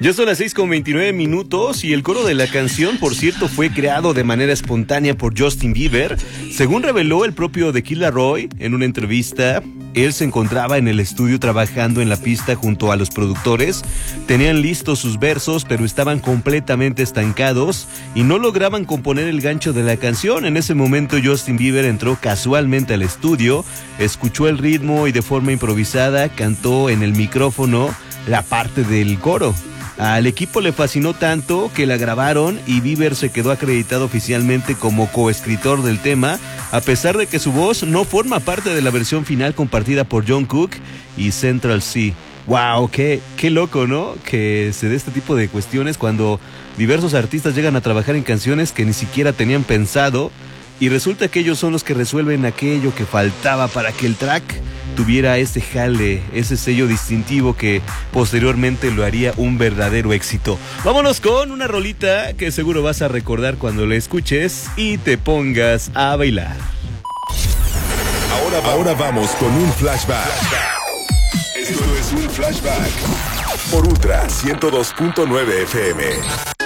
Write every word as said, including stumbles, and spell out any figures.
Ya son las seis con veintinueve minutos y el coro de la canción, por cierto, fue creado de manera espontánea por Justin Bieber. Según reveló el propio The Kid Laroi en una entrevista, él se encontraba en el estudio trabajando en la pista junto a los productores. Tenían listos sus versos, pero estaban completamente estancados y no lograban componer el gancho de la canción. En ese momento Justin Bieber entró casualmente al estudio, escuchó el ritmo y de forma improvisada cantó en el micrófono la parte del coro. Al equipo le fascinó tanto que la grabaron y Bieber se quedó acreditado oficialmente como coescritor del tema, a pesar de que su voz no forma parte de la versión final compartida por Jungkook y Central Cee. Wow, qué, qué loco, ¿no? Que se dé este tipo de cuestiones cuando diversos artistas llegan a trabajar en canciones que ni siquiera tenían pensado y resulta que ellos son los que resuelven aquello que faltaba para que el track tuviera ese jale, ese sello distintivo que posteriormente lo haría un verdadero éxito. Vámonos con una rolita que seguro vas a recordar cuando la escuches y te pongas a bailar. Ahora, ahora vamos con un flashback. Esto es un flashback por Ultra ciento dos punto nueve F M.